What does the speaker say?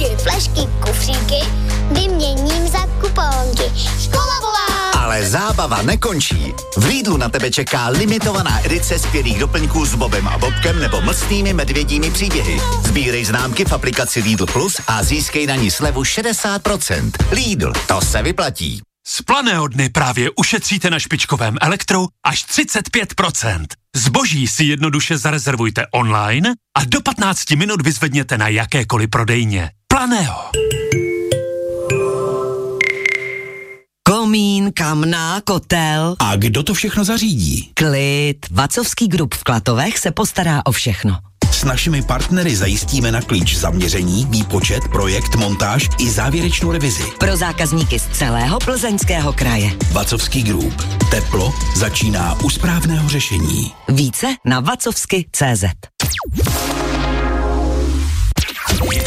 flešky, kufříky, vyměním za kuponky. Škola volá! Ale zábava nekončí. V Lidlu na tebe čeká limitovaná edice skvělých doplňků s Bobem a Bobkem nebo mlsnými medvědími příběhy. Sbírej známky v aplikaci Lidl Plus a získej na ní slevu 60%. Lidl, to se vyplatí. Z Planého dny právě ušetříte na špičkovém elektru až 35%. Zboží si jednoduše zarezervujte online a do 15 minut vyzvedněte na jakékoliv prodejně. Planého. Komín, kamna, kotel. A kdo to všechno zařídí? Klid. Vacovský Group v Klatovech se postará o všechno. S našimi partnery zajistíme na klíč zaměření, výpočet, projekt, montáž i závěrečnou revizi. Pro zákazníky z celého Plzeňského kraje. Vacovský Group. Teplo začíná u správného řešení. Více na vacovsky.cz.